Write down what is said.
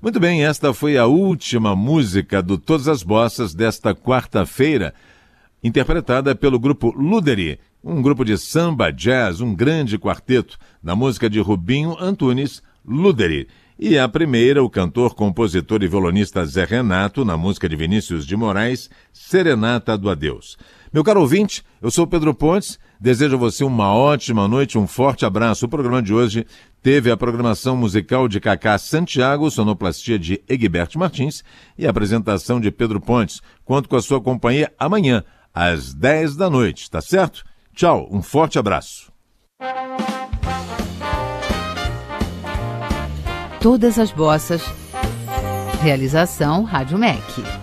Muito bem, esta foi a última música do Todas as Bossas desta quarta-feira, interpretada pelo grupo Luderi, um grupo de samba, jazz, um grande quarteto, na música de Rubinho Antunes, Luderi. E a primeira, o cantor, compositor e violonista Zé Renato, na música de Vinícius de Moraes, Serenata do Adeus. Meu caro ouvinte, eu sou Pedro Pontes, desejo a você uma ótima noite, um forte abraço. O programa de hoje teve a programação musical de Cacá Santiago, sonoplastia de Egberto Martins e a apresentação de Pedro Pontes. Conto com a sua companhia amanhã, às 10 da noite, tá certo? Tchau, um forte abraço. Todas as Bossas. Realização Rádio MEC.